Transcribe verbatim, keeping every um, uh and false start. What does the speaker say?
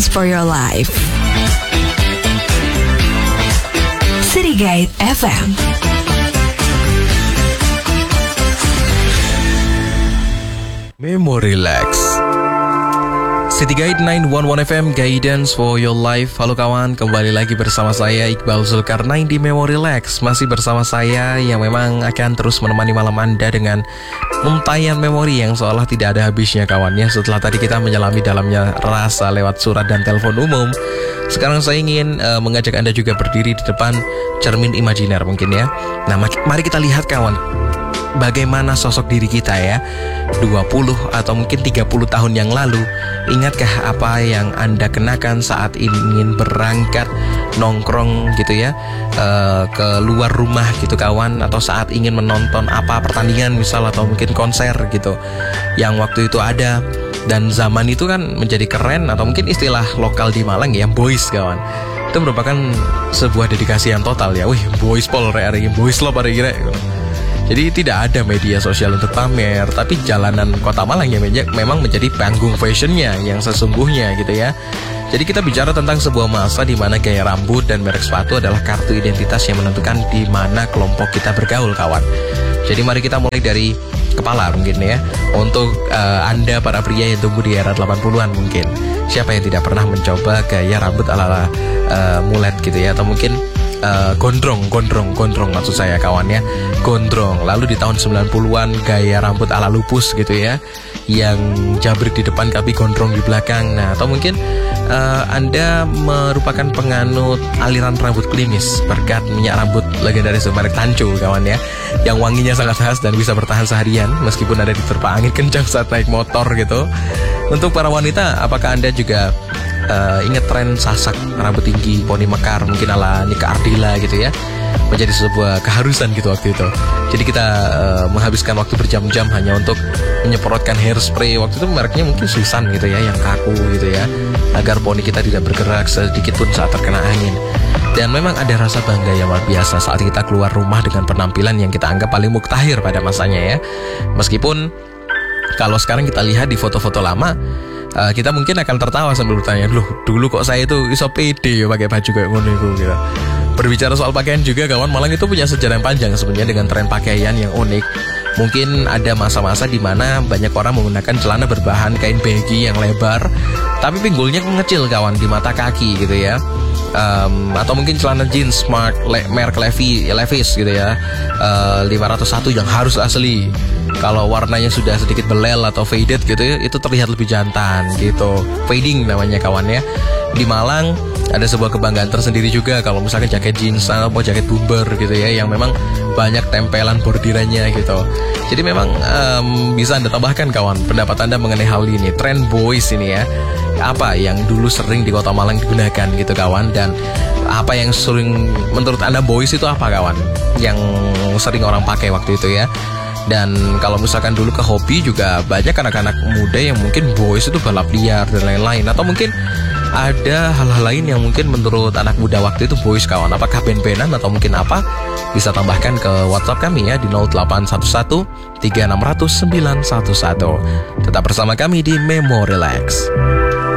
for your life. City Guide F M. Memory Relax. City Guide sembilan satu satu F M, Guidance for your life. Halo kawan, kembali lagi bersama saya Iqbal Zulkarnain di Memory Relax. Masih bersama saya yang memang akan terus menemani malam Anda dengan untayan memori yang seolah tidak ada habisnya kawannya. Setelah tadi kita menyelami dalamnya rasa lewat surat dan telepon umum, sekarang saya ingin uh, mengajak Anda juga berdiri di depan cermin imajiner mungkin ya. Nah, mari kita lihat kawan, bagaimana sosok diri kita ya dua puluh atau mungkin tiga puluh tahun yang lalu. Ingatkah apa yang Anda kenakan saat ingin berangkat nongkrong gitu ya, uh, ke luar rumah gitu kawan, atau saat ingin menonton apa pertandingan misal atau mungkin konser gitu yang waktu itu ada. Dan zaman itu kan menjadi keren, atau mungkin istilah lokal di Malang ya, boys kawan. Itu merupakan sebuah dedikasi yang total ya. Wih, boys pol hari boys lo pada kira. Jadi tidak ada media sosial untuk pamer, tapi jalanan kota Malang yang memang menjadi panggung fashionnya yang sesungguhnya gitu ya. Jadi kita bicara tentang sebuah masa di mana gaya rambut dan merek sepatu adalah kartu identitas yang menentukan di mana kelompok kita bergaul kawan. Jadi mari kita mulai dari kepala mungkin ya. Untuk uh, Anda para pria yang tumbuh di era delapan puluhan mungkin, siapa yang tidak pernah mencoba gaya rambut ala uh, mulet gitu ya, atau mungkin Uh, gondrong, gondrong, gondrong maksud saya kawan ya, gondrong. Lalu di tahun sembilan puluhan gaya rambut ala lupus gitu ya, yang jabrik di depan tapi gondrong di belakang. Nah, atau mungkin uh, Anda merupakan penganut aliran rambut klimis berkat minyak rambut legendaris merek Tancho kawan ya, yang wanginya sangat khas dan bisa bertahan seharian meskipun ada diterpa angin kencang saat naik motor gitu. Untuk para wanita, apakah Anda juga Uh, ingat tren sasak rambut tinggi poni mekar mungkin ala Nika Ardila gitu ya, menjadi sebuah keharusan gitu waktu itu. Jadi kita uh, menghabiskan waktu berjam-jam hanya untuk menyemprotkan hairspray. Waktu itu mereknya mungkin Susan gitu ya, yang kaku gitu ya, agar poni kita tidak bergerak sedikit pun saat terkena angin. Dan memang ada rasa bangga yang luar biasa saat kita keluar rumah dengan penampilan yang kita anggap paling muktahir pada masanya ya. Meskipun kalau sekarang kita lihat di foto-foto lama, Uh, kita mungkin akan tertawa sambil bertanya, loh dulu kok saya itu iso pede ya pakai baju kayak ngono itu gitu. Berbicara soal pakaian juga kawan, Malang itu punya sejarah yang panjang sebenarnya dengan tren pakaian yang unik. Mungkin ada masa-masa di mana banyak orang menggunakan celana berbahan kain baggy yang lebar, tapi pinggulnya mengecil kawan di mata kaki gitu ya. Um, atau mungkin celana jeans smart le- merek Levi, Levi's gitu ya, uh, lima ratus satu yang harus asli. Kalau warnanya sudah sedikit belel atau faded gitu ya, itu terlihat lebih jantan gitu. Fading namanya kawan ya. Di Malang ada sebuah kebanggaan tersendiri juga kalau misalkan jaket jeans atau jaket bumper gitu ya, yang memang banyak tempelan bordirannya gitu. Jadi memang um, bisa Anda tambahkan kawan pendapat Anda mengenai hal ini, tren boys ini ya. Apa yang dulu sering di kota Malang digunakan gitu kawan, dan apa yang sering menurut Anda boys itu apa kawan, yang sering orang pakai waktu itu ya. Dan kalau misalkan dulu ke hobi juga banyak anak-anak muda yang mungkin boys itu balap liar dan lain-lain, atau mungkin ada hal-hal lain yang mungkin menurut anak muda waktu itu boys kawan. Apakah band-bandan atau mungkin apa? Bisa tambahkan ke WhatsApp kami ya di nol delapan satu satu tiga enam nol nol sembilan satu satu. Tetap bersama kami di Memory Relax.